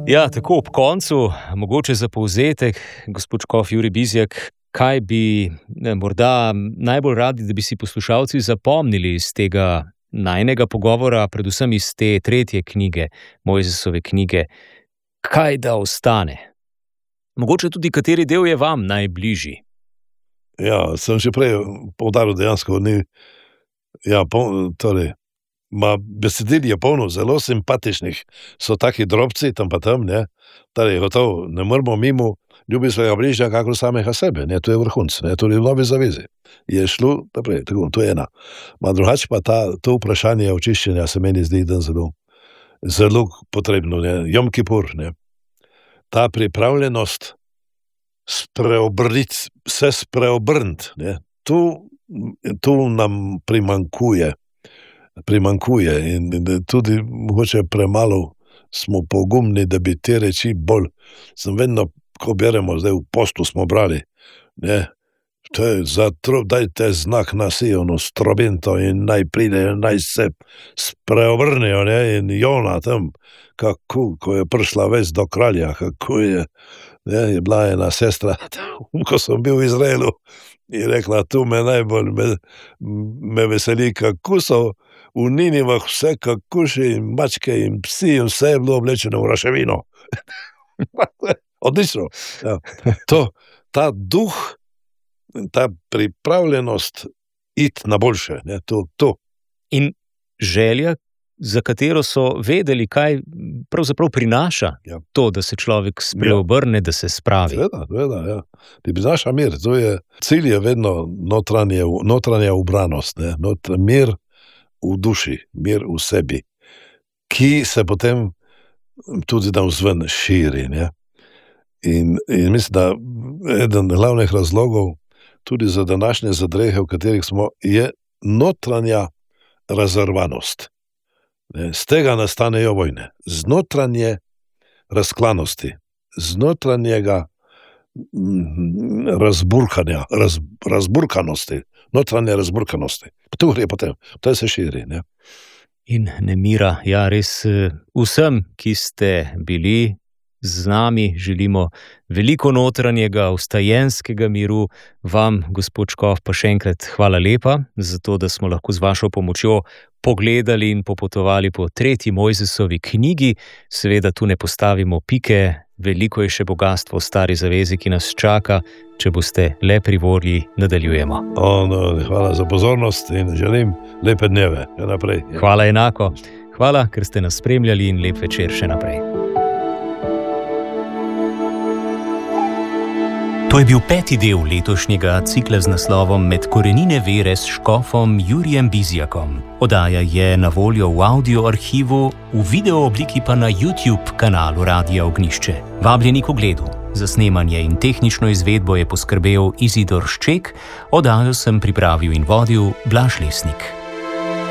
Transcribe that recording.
Ja, tako ob koncu, mogoče za povzetek, gospod škof Jurij Bizjak, kaj bi morda najbolj radi, da bi si poslušalci zapomnili iz tega najinega pogovora, predvsem iz te 3. knjige, Mojzesove knjige, kaj da ostane? Mogoče tudi kateri del je vam najbližji? Ja, sem že prej poudaril dejansko, besedil je polno zelo simpatičnih, so taki drobci tam pa tam, ne, torej gotovo, ne moramo mimo ljubi svojega bližnjega kakor samega sebe, ne, to je vrhunc, ne, tudi v Novi zavezi je šlo naprej, tako, to je ena. Ma drugače pa to vprašanje očiščenja se meni zdi zelo potrebno, ne, Jom Kipur, ne, ta pripravljenost se spreobrniti, ne, tu nam primankuje in tudi mogoče premalo smo pogumni, da bi te reči bolj, sem vedno, ko beremo, zdaj v postu smo brali, ne, to je dajte znak na Sionu, strobento in naj pridejo, naj se spreobrnejo, ne, in Jona tam, kako, ko je prišla vest do kralja, kako je, ne, je bila ena sestra, ko sem bil v Izraelu, je rekla, tu me najbolj me veseli, kako so v Ninivah vse kakuši in mačke in psi in vse je bilo oblečeno v raševino. Odlično. Ja. Ta duh, ta pripravljenost iti na boljše. Ne, to. In želja, za katero so vedeli, kaj pravzaprav prinaša to, da se človek spreobrne, da se spravi. Seveda, ja. Ti prinaša mir. Cilj je vedno notranja ubranost, ne, mir v duši, mir v sebi, ki se potem tudi navzven širi. Ne? In mislim, da eden glavnih razlogov tudi za današnje zadrehe, v katerih smo, je notranja razrvanost. Ne? Z tega nastanejo vojne. Z notranje razklanosti, z notranjega razburkanosti, notranje razburkanosti. To gre potem, to se širi. Ne? In nemira, ja, res vsem, ki ste bili z nami, želimo veliko notranjega, vstajenskega miru. Vam, gospod škof, pa še enkrat hvala lepa za to, da smo lahko z vašo pomočjo pogledali in popotovali po 3. Mojzesovi knjigi. Seveda tu ne postavimo pike, veliko je še bogastvo v Stari zavezi, ki nas čaka. Če boste le pri volji, nadaljujemo. Hvala za pozornost in želim lepe dneve. Naprej. Hvala enako. Hvala, ker ste nas spremljali in lep večer še naprej. To je bil 5. del letošnjega cikla z naslovom Med korenine vere s škofom Jurijem Bizjakom. Oddaja je na voljo v audio arhivu, v video obliki pa na YouTube kanalu Radia Ognjišče. Vabljeni k ogledu. Za snemanje in tehnično izvedbo je poskrbel Izidor Šček, oddajo sem pripravil in vodil Blaž Lesnik.